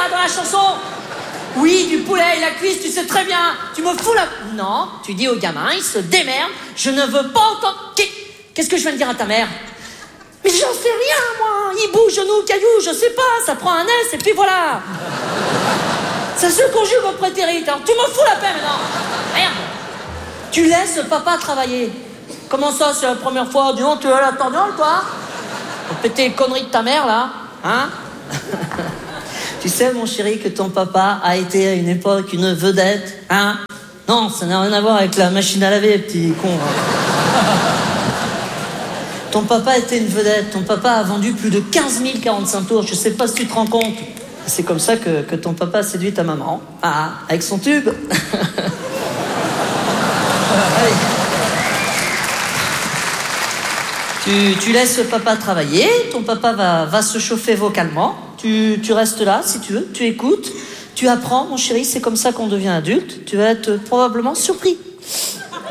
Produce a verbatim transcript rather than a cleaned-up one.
là, dans la chanson? Oui, du poulet et la cuisse, tu sais très bien. Tu me fous la... Non, tu dis au gamin, il se démerde. Je ne veux pas entendre... Qu'est-ce que je viens de dire à ta mère? Mais j'en sais rien, moi. Il bouge, genou, caillou, je sais pas. Ça prend un S et puis voilà. Ça se conjugue au prétérit. Alors tu me fous la paix maintenant. Merde. Tu laisses papa travailler. Comment ça, c'est la première fois? Dis donc, tu as la tendance, toi? Pour péter les conneries de ta mère, là. Hein? Tu sais, mon chéri, que ton papa a été à une époque une vedette, hein? Non, ça n'a rien à voir avec la machine à laver, petit con. Ton papa était une vedette. Ton papa a vendu plus de quinze mille quarante-cinq tours. Je sais pas si tu te rends compte. C'est comme ça que, que ton papa a séduit ta maman. Ah, avec son tube. Allez. Tu, tu laisses papa travailler. Ton papa va, va se chauffer vocalement. Tu, tu restes là, si tu veux. Tu écoutes. Tu apprends, mon chéri. C'est comme ça qu'on devient adulte. Tu vas être probablement surpris.